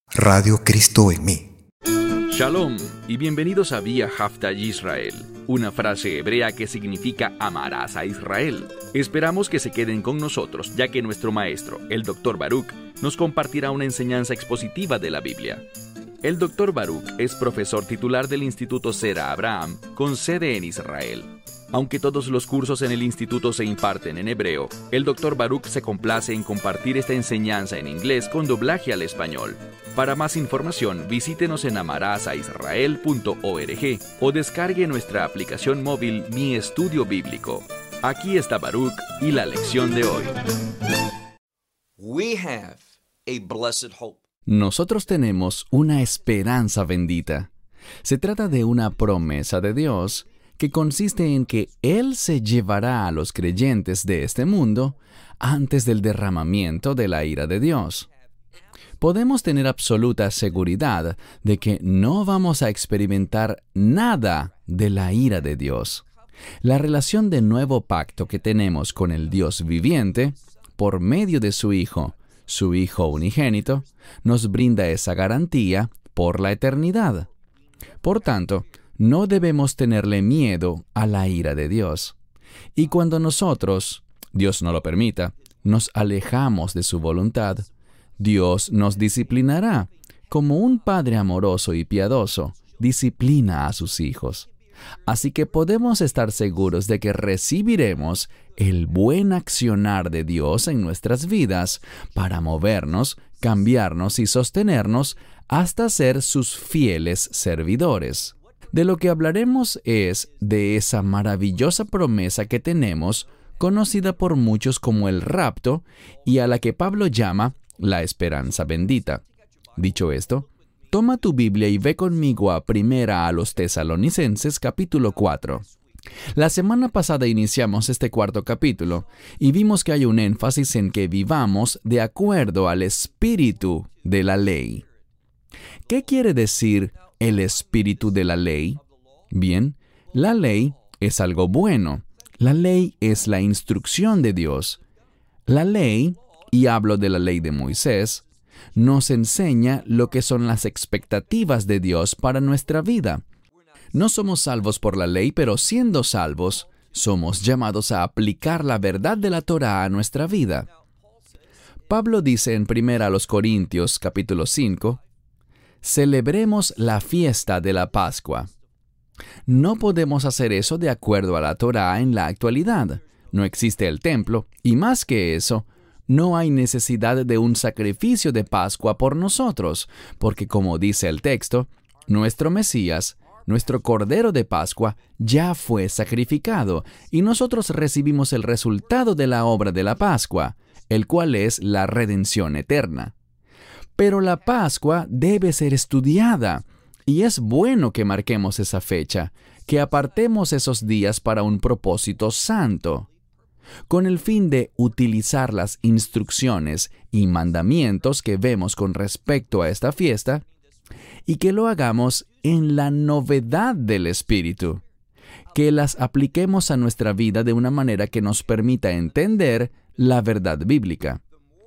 Radio Cristo en mí. Shalom y bienvenidos a Vía Hafta Yisrael, una frase hebrea que significa amarás a Israel. Esperamos que se queden con nosotros, ya que nuestro maestro, el Dr. Baruch, nos compartirá una enseñanza expositiva de la Biblia. El Dr. Baruch es profesor titular del Instituto Zera Abraham, con sede en Israel. Aunque todos los cursos en el instituto se imparten en hebreo, el Dr. Baruch se complace en compartir esta enseñanza en inglés con doblaje al español. Para más información, visítenos en amarasaisrael.org o descargue nuestra aplicación móvil Mi Estudio Bíblico. Aquí está Baruch y la lección de hoy. Nosotros tenemos una esperanza bendita. Se trata de una promesa de Dios que consiste en que Él se llevará a los creyentes de este mundo antes del derramamiento de la ira de Dios. Podemos tener absoluta seguridad de que no vamos a experimentar nada de la ira de Dios. La relación de nuevo pacto que tenemos con el Dios viviente, por medio de su Hijo unigénito, nos brinda esa garantía por la eternidad. Por tanto, no debemos tenerle miedo a la ira de Dios. Y cuando nosotros, Dios no lo permita, nos alejamos de su voluntad, Dios nos disciplinará, como un padre amoroso y piadoso disciplina a sus hijos. Así que podemos estar seguros de que recibiremos el buen accionar de Dios en nuestras vidas para movernos, cambiarnos y sostenernos hasta ser sus fieles servidores. De lo que hablaremos es de esa maravillosa promesa que tenemos, conocida por muchos como el rapto, y a la que Pablo llama la esperanza bendita. Dicho esto, toma tu Biblia y ve conmigo a Primera a los Tesalonicenses, capítulo 4. La semana pasada iniciamos este cuarto capítulo y vimos que hay un énfasis en que vivamos de acuerdo al espíritu de la ley. ¿Qué quiere decir el espíritu de la ley? Bien, la ley es algo bueno. La ley es la instrucción de Dios. La ley, y hablo de la ley de Moisés, nos enseña lo que son las expectativas de Dios para nuestra vida. No somos salvos por la ley, pero siendo salvos, somos llamados a aplicar la verdad de la Torá a nuestra vida. Pablo dice en 1 Corintios capítulo 5, celebremos la fiesta de la Pascua. No podemos hacer eso de acuerdo a la Torá en la actualidad. No existe el templo, y más que eso, no hay necesidad de un sacrificio de Pascua por nosotros, porque como dice el texto, nuestro Mesías, nuestro Cordero de Pascua, ya fue sacrificado, y nosotros recibimos el resultado de la obra de la Pascua, el cual es la redención eterna. Pero la Pascua debe ser estudiada, y es bueno que marquemos esa fecha, que apartemos esos días para un propósito santo, con el fin de utilizar las instrucciones y mandamientos que vemos con respecto a esta fiesta, y que lo hagamos en la novedad del Espíritu, que las apliquemos a nuestra vida de una manera que nos permita entender la verdad bíblica.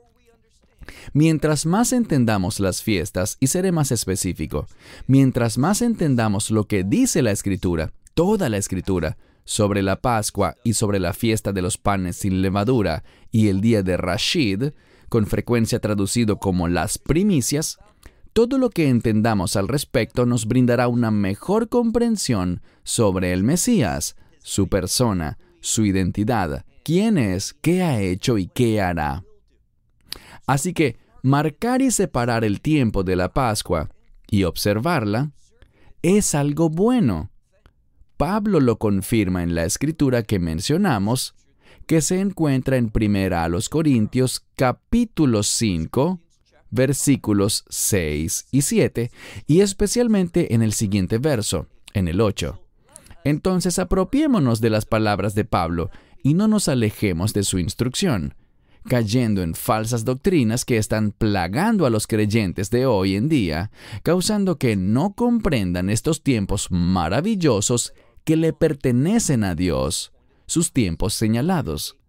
Mientras más entendamos las fiestas, y seré más específico, mientras más entendamos lo que dice la Escritura, toda la Escritura, sobre la Pascua y sobre la fiesta de los panes sin levadura y el día de Rashid, con frecuencia traducido como las primicias, todo lo que entendamos al respecto nos brindará una mejor comprensión sobre el Mesías, su persona, su identidad, quién es, qué ha hecho y qué hará. Así que marcar y separar el tiempo de la Pascua y observarla es algo bueno. Pablo lo confirma en la escritura que mencionamos, que se encuentra en 1 Corintios capítulo 5, versículos 6 y 7, y especialmente en el siguiente verso, en el 8. Entonces apropiémonos de las palabras de Pablo y no nos alejemos de su instrucción, cayendo en falsas doctrinas que están plagando a los creyentes de hoy en día, causando que no comprendan estos tiempos maravillosos que le pertenecen a Dios, sus tiempos señalados.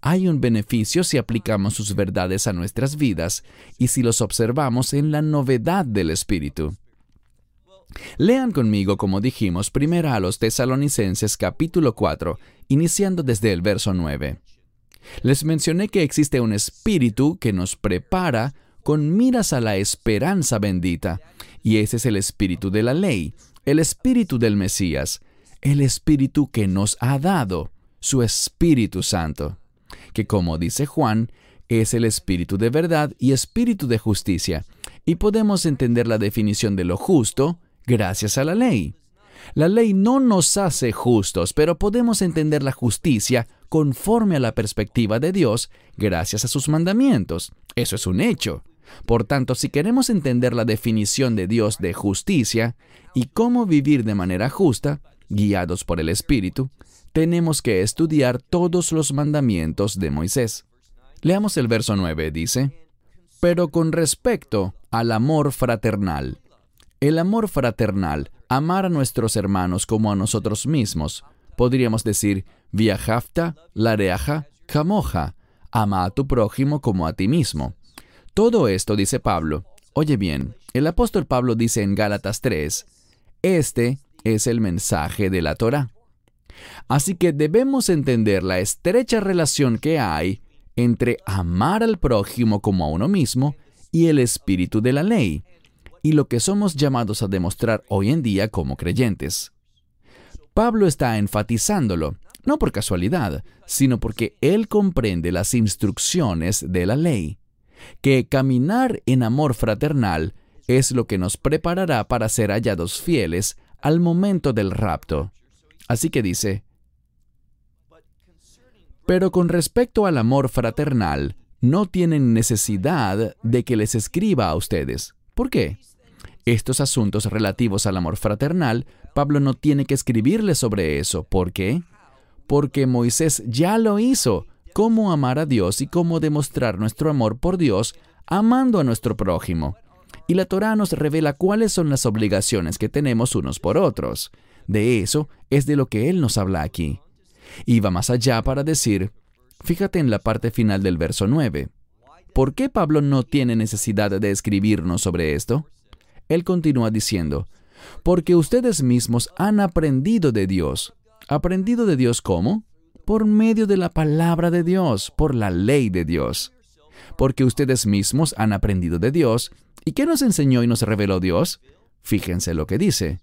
Hay un beneficio si aplicamos sus verdades a nuestras vidas y si los observamos en la novedad del Espíritu. Lean conmigo, como dijimos, primero a los Tesalonicenses capítulo 4, iniciando desde el verso 9. Les mencioné que existe un espíritu que nos prepara con miras a la esperanza bendita, y ese es el espíritu de la ley, el espíritu del Mesías, el espíritu que nos ha dado, su Espíritu Santo, que como dice Juan, es el espíritu de verdad y espíritu de justicia, y podemos entender la definición de lo justo gracias a la ley. La ley no nos hace justos, pero podemos entender la justicia conforme a la perspectiva de Dios gracias a sus mandamientos. Eso es un hecho. Por tanto, si queremos entender la definición de Dios de justicia y cómo vivir de manera justa, guiados por el Espíritu, tenemos que estudiar todos los mandamientos de Moisés. Leamos el verso 9, dice: pero con respecto al amor fraternal. El amor fraternal, amar a nuestros hermanos como a nosotros mismos. Podríamos decir, viajafta, lareaja, camoja, ama a tu prójimo como a ti mismo. Todo esto, dice Pablo. Oye bien, el apóstol Pablo dice en Gálatas 3, este es el mensaje de la Torá. Así que debemos entender la estrecha relación que hay entre amar al prójimo como a uno mismo y el espíritu de la ley, y lo que somos llamados a demostrar hoy en día como creyentes. Pablo está enfatizándolo, no por casualidad, sino porque él comprende las instrucciones de la ley, que caminar en amor fraternal es lo que nos preparará para ser hallados fieles al momento del rapto. Así que dice, pero con respecto al amor fraternal, no tienen necesidad de que les escriba a ustedes. ¿Por qué? Estos asuntos relativos al amor fraternal, Pablo no tiene que escribirles sobre eso. ¿Por qué? Porque Moisés ya lo hizo. Cómo amar a Dios y cómo demostrar nuestro amor por Dios amando a nuestro prójimo. Y la Torá nos revela cuáles son las obligaciones que tenemos unos por otros. De eso es de lo que Él nos habla aquí. Y va más allá para decir, fíjate en la parte final del verso 9. ¿Por qué Pablo no tiene necesidad de escribirnos sobre esto? Él continúa diciendo, porque ustedes mismos han aprendido de Dios. ¿Aprendido de Dios cómo? Por medio de la palabra de Dios, por la ley de Dios. Porque ustedes mismos han aprendido de Dios. ¿Y qué nos enseñó y nos reveló Dios? Fíjense lo que dice.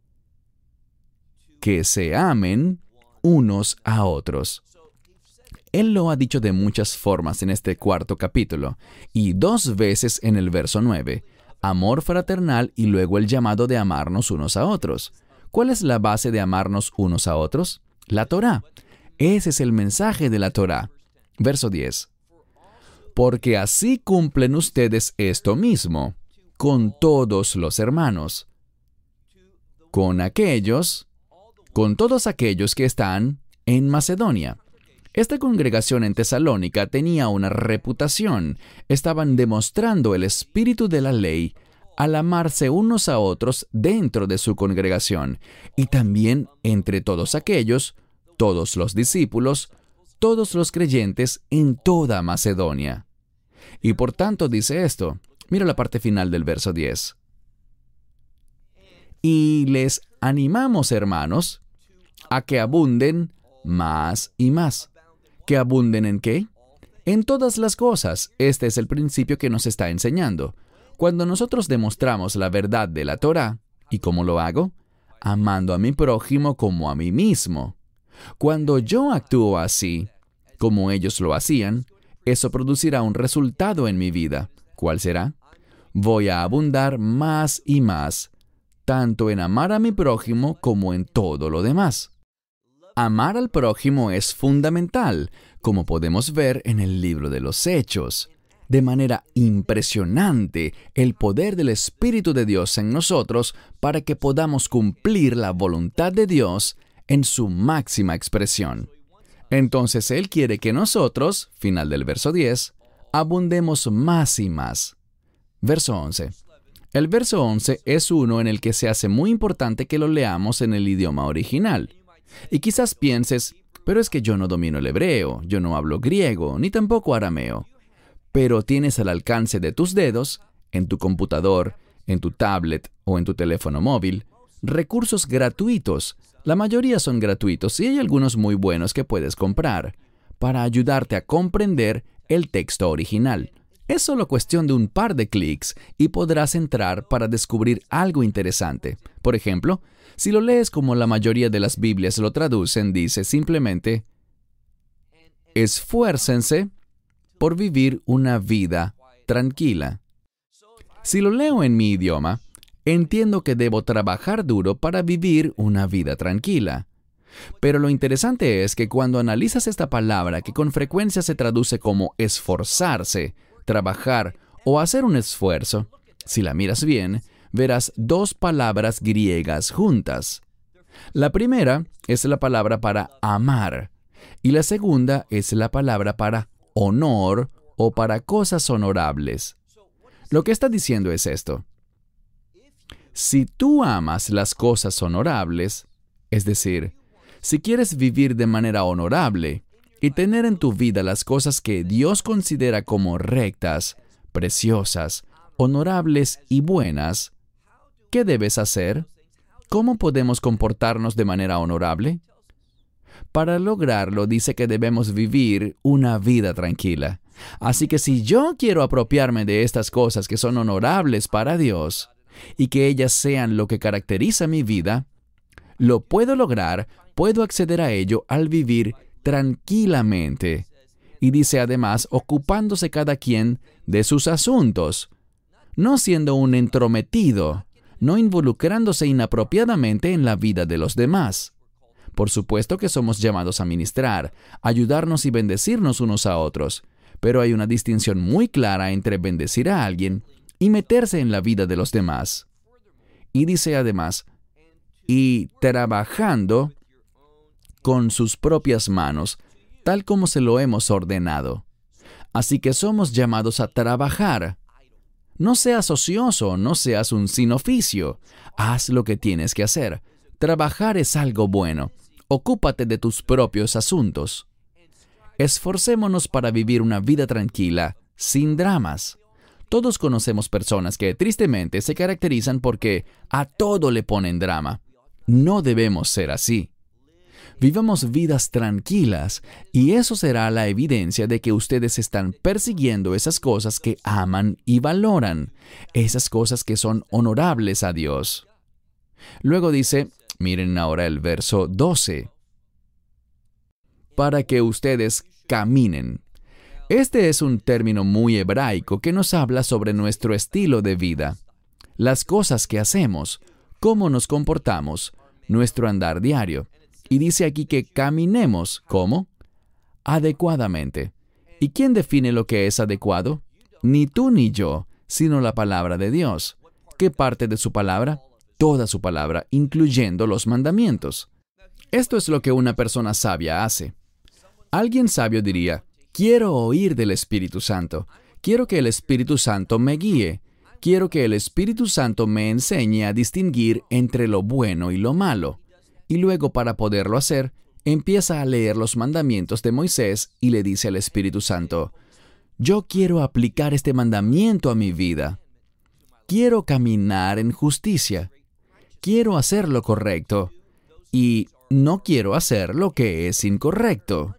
Que se amen unos a otros. Él lo ha dicho de muchas formas en este cuarto capítulo, y 2 veces en el verso 9. Amor fraternal y luego el llamado de amarnos unos a otros. ¿Cuál es la base de amarnos unos a otros? La Torá. Ese es el mensaje de la Torá. Verso 10. Porque así cumplen ustedes esto mismo, con todos los hermanos, con todos aquellos que están en Macedonia. Esta congregación en Tesalónica tenía una reputación. Estaban demostrando el espíritu de la ley al amarse unos a otros dentro de su congregación, y también entre todos aquellos, todos los discípulos, todos los creyentes en toda Macedonia. Y por tanto dice esto. Mira la parte final del verso 10. Y les animamos, hermanos, a que abunden más y más. ¿Que abunden en qué? En todas las cosas. Este es el principio que nos está enseñando. Cuando nosotros demostramos la verdad de la Torá, ¿y cómo lo hago? Amando a mi prójimo como a mí mismo. Cuando yo actúo así, como ellos lo hacían, eso producirá un resultado en mi vida. ¿Cuál será? Voy a abundar más y más, tanto en amar a mi prójimo como en todo lo demás. Amar al prójimo es fundamental, como podemos ver en el libro de los Hechos. De manera impresionante, el poder del Espíritu de Dios en nosotros para que podamos cumplir la voluntad de Dios en su máxima expresión. Entonces Él quiere que nosotros, final del verso 10, abundemos más y más. Verso 11. El verso 11 es uno en el que se hace muy importante que lo leamos en el idioma original. Y quizás pienses, Pero es que yo no domino el hebreo, yo no hablo griego, ni tampoco arameo. Pero tienes al alcance de tus dedos, en tu computador, en tu tablet o en tu teléfono móvil, recursos gratuitos. La mayoría son gratuitos y hay algunos muy buenos que puedes comprar para ayudarte a comprender el texto original. Es solo cuestión de un par de clics y podrás entrar para descubrir algo interesante. Por ejemplo, si lo lees como la mayoría de las Biblias lo traducen, dice simplemente: esfuércense por vivir una vida tranquila. Si lo leo en mi idioma, entiendo que debo trabajar duro para vivir una vida tranquila. Pero lo interesante es que cuando analizas esta palabra, que con frecuencia se traduce como esforzarse, trabajar o hacer un esfuerzo, si la miras bien, verás dos palabras griegas juntas. La primera es la palabra para amar y la segunda es la palabra para honor o para cosas honorables. Lo que está diciendo es esto: si tú amas las cosas honorables, es decir, si quieres vivir de manera honorable y tener en tu vida las cosas que Dios considera como rectas, preciosas, honorables y buenas, ¿qué debes hacer? ¿Cómo podemos comportarnos de manera honorable? Para lograrlo, dice que debemos vivir una vida tranquila. Así que si yo quiero apropiarme de estas cosas que son honorables para Dios y que ellas sean lo que caracteriza mi vida, lo puedo lograr, puedo acceder a ello al vivir tranquilamente. Y dice además, ocupándose cada quien de sus asuntos, no siendo un entrometido, no involucrándose inapropiadamente en la vida de los demás. Por supuesto que somos llamados a ministrar, ayudarnos y bendecirnos unos a otros, pero hay una distinción muy clara entre bendecir a alguien y meterse en la vida de los demás. Y dice además, y trabajando con sus propias manos, tal como se lo hemos ordenado. Así que somos llamados a trabajar. No seas ocioso, no seas un sin oficio. Haz lo que tienes que hacer. Trabajar es algo bueno. Ocúpate de tus propios asuntos. Esforcémonos para vivir una vida tranquila, sin dramas. Todos conocemos personas que tristemente se caracterizan porque a todo le ponen drama. No debemos ser así. Vivamos vidas tranquilas y eso será la evidencia de que ustedes están persiguiendo esas cosas que aman y valoran, esas cosas que son honorables a Dios. Luego dice, miren ahora el verso 12, para que ustedes caminen. Este es un término muy hebraico que nos habla sobre nuestro estilo de vida, las cosas que hacemos, cómo nos comportamos, nuestro andar diario. Y dice aquí que caminemos, ¿cómo? Adecuadamente. ¿Y quién define lo que es adecuado? Ni tú ni yo, sino la palabra de Dios. ¿Qué parte de su palabra? Toda su palabra, incluyendo los mandamientos. Esto es lo que una persona sabia hace. Alguien sabio diría, quiero oír del Espíritu Santo. Quiero que el Espíritu Santo me guíe. Quiero que el Espíritu Santo me enseñe a distinguir entre lo bueno y lo malo. Y luego, para poderlo hacer, empieza a leer los mandamientos de Moisés y le dice al Espíritu Santo, yo quiero aplicar este mandamiento a mi vida. Quiero caminar en justicia. Quiero hacer lo correcto. Y no quiero hacer lo que es incorrecto.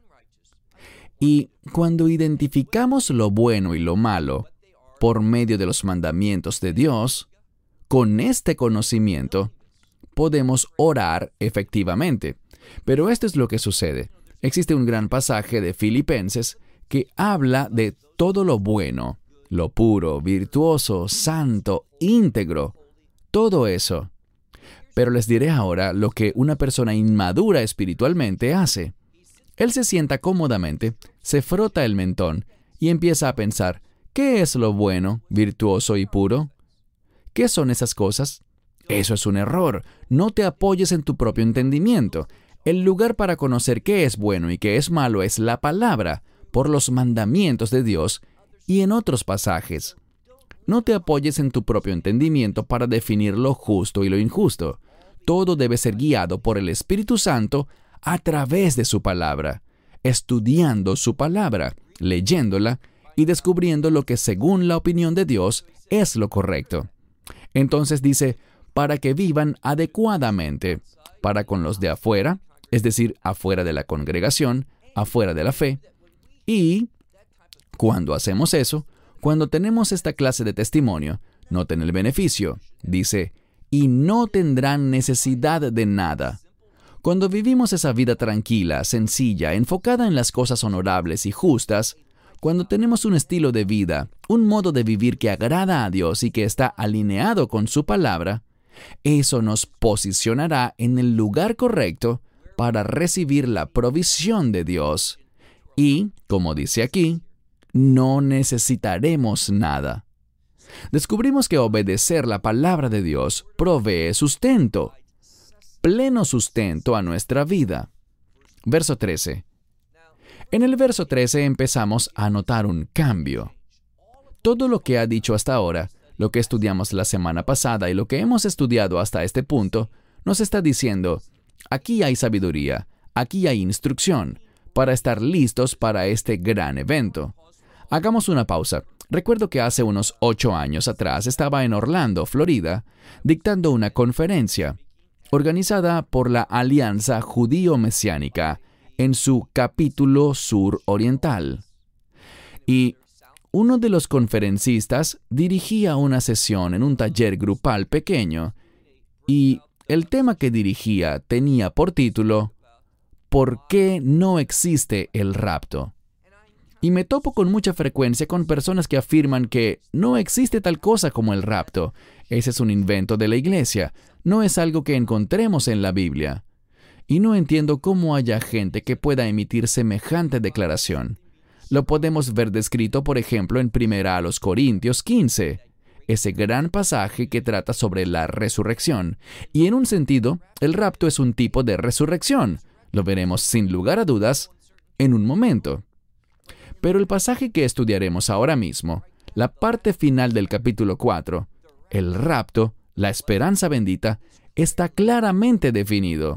Y cuando identificamos lo bueno y lo malo por medio de los mandamientos de Dios, con este conocimiento, podemos orar efectivamente. Pero esto es lo que sucede. Existe un gran pasaje de Filipenses que habla de todo lo bueno, lo puro, virtuoso, santo, íntegro, todo eso. Pero les diré ahora lo que una persona inmadura espiritualmente hace. Él se sienta cómodamente, se frota el mentón y empieza a pensar, ¿qué es lo bueno, virtuoso y puro? ¿Qué son esas cosas? Eso es un error. No te apoyes en tu propio entendimiento. El lugar para conocer qué es bueno y qué es malo es la palabra, por los mandamientos de Dios y en otros pasajes. No te apoyes en tu propio entendimiento para definir lo justo y lo injusto. Todo debe ser guiado por el Espíritu Santo a través de su palabra, estudiando su palabra, leyéndola y descubriendo lo que según la opinión de Dios es lo correcto. Entonces dice, para que vivan adecuadamente, para con los de afuera, es decir, afuera de la congregación, afuera de la fe. Y cuando hacemos eso, cuando tenemos esta clase de testimonio, noten el beneficio. Dice, y no tendrán necesidad de nada. Cuando vivimos esa vida tranquila, sencilla, enfocada en las cosas honorables y justas, cuando tenemos un estilo de vida, un modo de vivir que agrada a Dios y que está alineado con su palabra, eso nos posicionará en el lugar correcto para recibir la provisión de Dios. Y, como dice aquí, no necesitaremos nada. Descubrimos que obedecer la palabra de Dios provee sustento, pleno sustento a nuestra vida. Verso 13. En el verso 13 empezamos a notar un cambio. Todo lo que ha dicho hasta ahora, lo que estudiamos la semana pasada y lo que hemos estudiado hasta este punto, nos está diciendo, aquí hay sabiduría, aquí hay instrucción, para estar listos para este gran evento. Hagamos una pausa. Recuerdo que hace unos 8 años atrás estaba en Orlando, Florida, dictando una conferencia organizada por la Alianza Judío-Mesiánica en su capítulo suroriental. Y uno de los conferencistas dirigía una sesión en un taller grupal pequeño y el tema que dirigía tenía por título ¿Por qué no existe el rapto? Y me topo con mucha frecuencia con personas que afirman que no existe tal cosa como el rapto. Ese es un invento de la iglesia, no es algo que encontremos en la Biblia. Y no entiendo cómo haya gente que pueda emitir semejante declaración. Lo podemos ver descrito, por ejemplo, en 1 Corintios 15, ese gran pasaje que trata sobre la resurrección. Y en un sentido, el rapto es un tipo de resurrección. Lo veremos sin lugar a dudas en un momento. Pero el pasaje que estudiaremos ahora mismo, la parte final del capítulo 4, el rapto, la esperanza bendita, está claramente definido.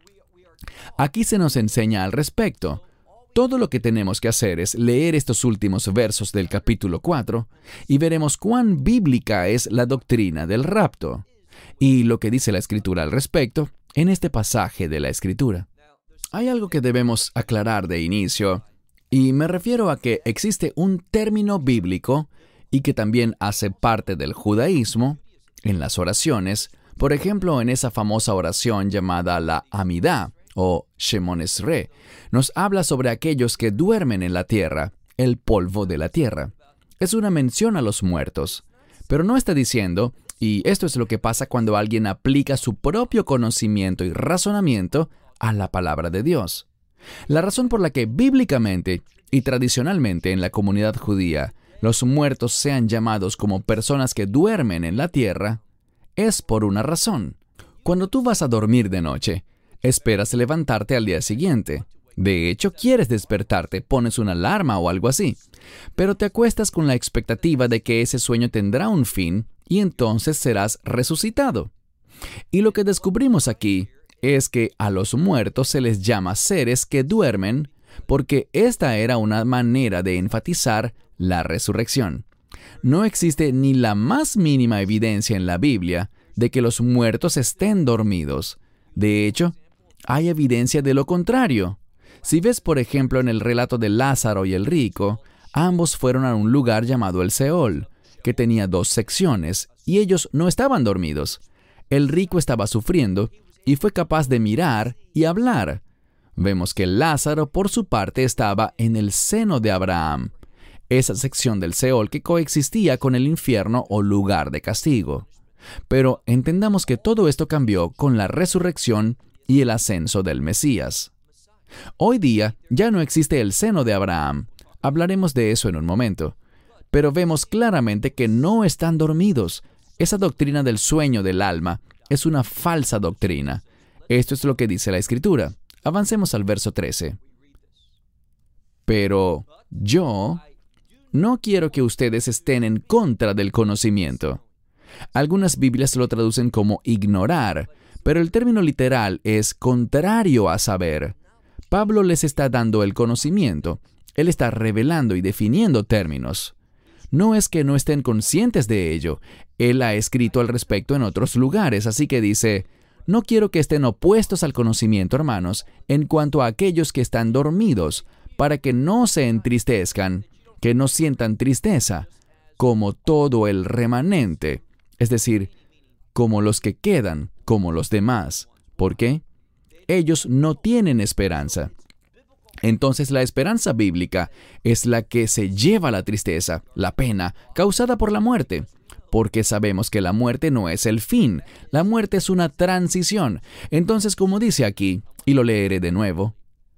Aquí se nos enseña al respecto. Todo lo que tenemos que hacer es leer estos últimos versos del capítulo 4 y veremos cuán bíblica es la doctrina del rapto y lo que dice la Escritura al respecto en este pasaje de la Escritura. Hay algo que debemos aclarar de inicio, y me refiero a que existe un término bíblico y que también hace parte del judaísmo en las oraciones, por ejemplo en esa famosa oración llamada la Amidá, o Shemón Esrei, nos habla sobre aquellos que duermen en la tierra, el polvo de la tierra. Es una mención a los muertos, pero no está diciendo, y esto es lo que pasa cuando alguien aplica su propio conocimiento y razonamiento a la palabra de Dios. La razón por la que bíblicamente y tradicionalmente en la comunidad judía los muertos sean llamados como personas que duermen en la tierra es por una razón. Cuando tú vas a dormir de noche, esperas levantarte al día siguiente. De hecho, quieres despertarte, pones una alarma o algo así. Pero te acuestas con la expectativa de que ese sueño tendrá un fin y entonces serás resucitado. Y lo que descubrimos aquí es que a los muertos se les llama seres que duermen porque esta era una manera de enfatizar la resurrección. No existe ni la más mínima evidencia en la Biblia de que los muertos estén dormidos. De hecho, hay evidencia de lo contrario. Si ves, por ejemplo, en el relato de Lázaro y el rico, ambos fueron a un lugar llamado el Seol, que tenía 2 secciones, y ellos no estaban dormidos. El rico estaba sufriendo y fue capaz de mirar y hablar. Vemos que Lázaro, por su parte, estaba en el seno de Abraham, esa sección del Seol que coexistía con el infierno o lugar de castigo. Pero entendamos que todo esto cambió con la resurrección y el ascenso del Mesías. Hoy día ya no existe el seno de Abraham. Hablaremos de eso en un momento. Pero vemos claramente que no están dormidos. Esa doctrina del sueño del alma es una falsa doctrina. Esto es lo que dice la Escritura. Avancemos al verso 13. Pero yo no quiero que ustedes estén en contra del conocimiento. Algunas Biblias lo traducen como ignorar, pero el término literal es contrario a saber. Pablo les está dando el conocimiento. Él está revelando y definiendo términos. No es que no estén conscientes de ello. Él ha escrito al respecto en otros lugares, así que dice: no quiero que estén opuestos al conocimiento, hermanos, en cuanto a aquellos que están dormidos, para que no se entristezcan, que no sientan tristeza, como todo el remanente, es decir, como los que quedan, como los demás. ¿Por qué? Ellos no tienen esperanza. Entonces la esperanza bíblica es la que se lleva la tristeza, la pena, causada por la muerte, porque sabemos que la muerte no es el fin, la muerte es una transición. Entonces, como dice aquí, y lo leeré de nuevo,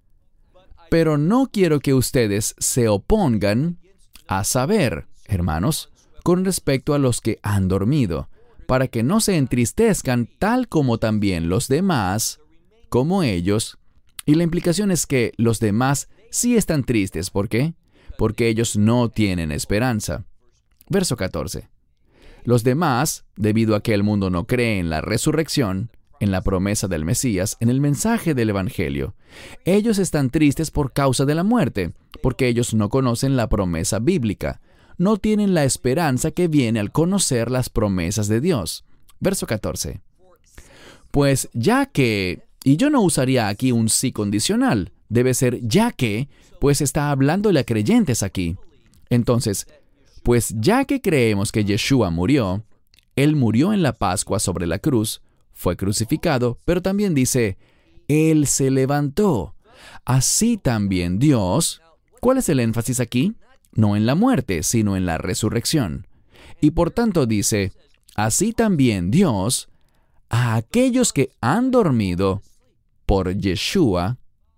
pero no quiero que ustedes se opongan a saber, hermanos, con respecto a los que han dormido, para que no se entristezcan tal como también los demás, como ellos. Y la implicación es que los demás sí están tristes. ¿Por qué? Porque ellos no tienen esperanza. Verso 14. Los demás, debido a que el mundo no cree en la resurrección, en la promesa del Mesías, en el mensaje del Evangelio, ellos están tristes por causa de la muerte, porque ellos no conocen la promesa bíblica, no tienen la esperanza que viene al conocer las promesas de Dios. Verso 14. Pues ya que, y yo no usaría aquí un sí condicional, debe ser ya que, pues está hablándole a creyentes aquí. Entonces, pues ya que creemos que Yeshua murió, Él murió en la Pascua sobre la cruz, fue crucificado, pero también dice, Él se levantó. Así también Dios, ¿cuál es el énfasis aquí? No en la muerte, sino en la resurrección. Y por tanto dice, así también Dios, a aquellos que han dormido por Yeshua,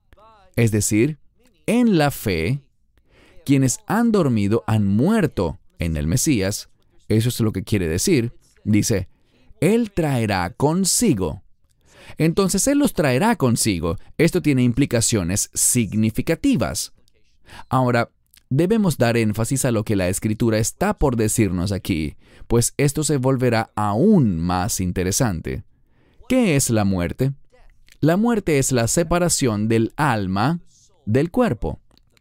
es decir, en la fe, quienes han dormido han muerto en el Mesías. Eso es lo que quiere decir. Dice, Él traerá consigo. Entonces Él los traerá consigo. Esto tiene implicaciones significativas. Ahora, debemos dar énfasis a lo que la Escritura está por decirnos aquí, pues esto se volverá aún más interesante. ¿Qué es la muerte? La muerte es la separación del alma del cuerpo.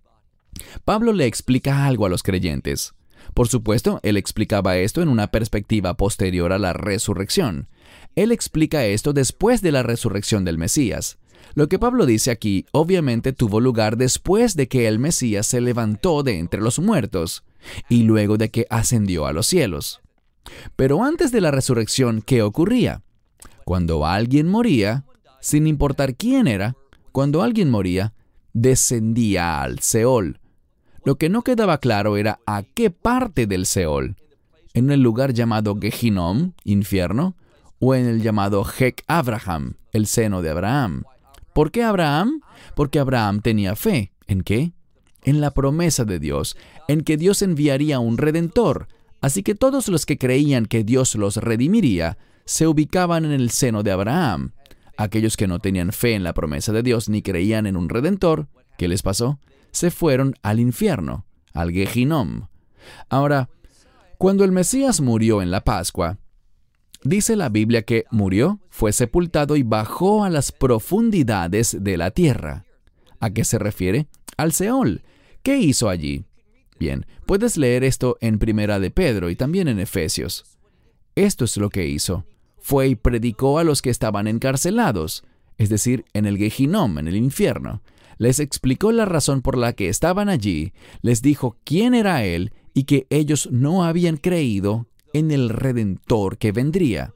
Pablo le explica algo a los creyentes. Por supuesto, él explicaba esto en una perspectiva posterior a la resurrección. Él explica esto después de la resurrección del Mesías. Lo que Pablo dice aquí obviamente tuvo lugar después de que el Mesías se levantó de entre los muertos y luego de que ascendió a los cielos. Pero antes de la resurrección, ¿qué ocurría? Cuando alguien moría, sin importar quién era, cuando alguien moría, descendía al Seol. Lo que no quedaba claro era a qué parte del Seol, en el lugar llamado Gehinom, infierno, o en el llamado Hek Abraham, el seno de Abraham. ¿Por qué Abraham? Porque Abraham tenía fe. ¿En qué? En la promesa de Dios, en que Dios enviaría un Redentor. Así que todos los que creían que Dios los redimiría, se ubicaban en el seno de Abraham. Aquellos que no tenían fe en la promesa de Dios ni creían en un Redentor, ¿qué les pasó? Se fueron al infierno, al Gehinom. Ahora, cuando el Mesías murió en la Pascua, dice la Biblia que murió, fue sepultado y bajó a las profundidades de la tierra. ¿A qué se refiere? Al Seol. ¿Qué hizo allí? Bien, puedes leer esto en Primera de Pedro y también en Efesios. Esto es lo que hizo. Fue y predicó a los que estaban encarcelados, es decir, en el Gehinom, en el infierno. Les explicó la razón por la que estaban allí, les dijo quién era Él y que ellos no habían creído en el Redentor que vendría.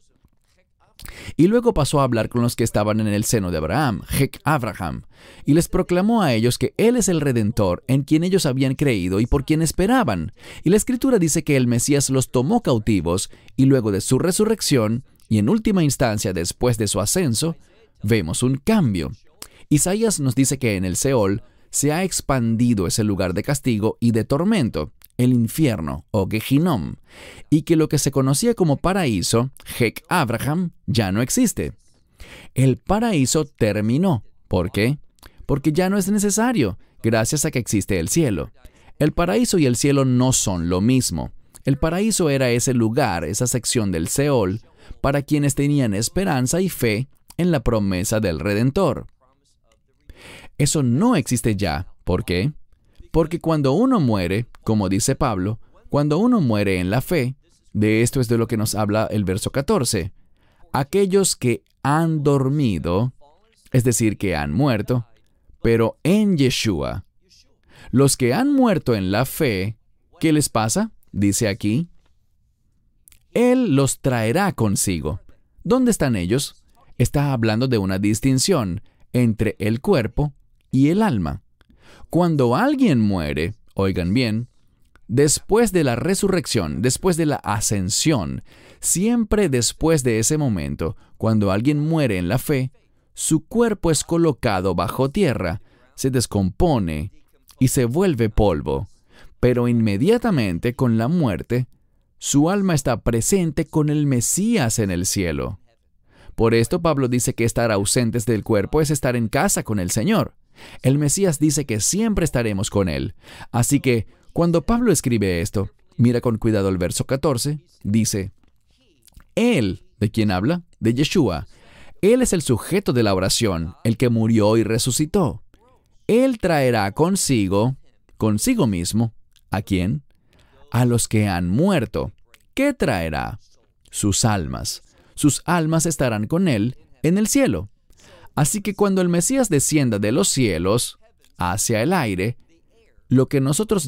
Y luego pasó a hablar con los que estaban en el seno de Abraham, Hek Abraham, y les proclamó a ellos que Él es el Redentor en quien ellos habían creído y por quien esperaban. Y la Escritura dice que el Mesías los tomó cautivos y luego de su resurrección, y en última instancia después de su ascenso, vemos un cambio. Isaías nos dice que en el Seol se ha expandido ese lugar de castigo y de tormento, el infierno o Gehinom, y que lo que se conocía como paraíso, Hek Abraham, ya no existe. El paraíso terminó. ¿Por qué? Porque ya no es necesario, gracias a que existe el cielo. El paraíso y el cielo no son lo mismo. El paraíso era ese lugar, esa sección del Seol, para quienes tenían esperanza y fe en la promesa del Redentor. Eso no existe ya. ¿Por qué? Porque cuando uno muere, como dice Pablo, cuando uno muere en la fe, de esto es de lo que nos habla el verso 14. Aquellos que han dormido, es decir, que han muerto, pero en Yeshua. Los que han muerto en la fe, ¿qué les pasa? Dice aquí, Él los traerá consigo. ¿Dónde están ellos? Está hablando de una distinción entre el cuerpo y el alma. Cuando alguien muere, oigan bien, después de la resurrección, después de la ascensión, siempre después de ese momento, cuando alguien muere en la fe, su cuerpo es colocado bajo tierra, se descompone y se vuelve polvo. Pero inmediatamente con la muerte, su alma está presente con el Mesías en el cielo. Por esto Pablo dice que estar ausentes del cuerpo es estar en casa con el Señor. El Mesías dice que siempre estaremos con Él. Así que, cuando Pablo escribe esto, mira con cuidado el verso 14, dice, Él, ¿de quién habla? De Yeshua. Él es el sujeto de la oración, el que murió y resucitó. Él traerá consigo mismo, ¿a quién? A los que han muerto. ¿Qué traerá? Sus almas. Sus almas estarán con Él en el cielo. Así que cuando el Mesías descienda de los cielos hacia el aire, lo que nosotros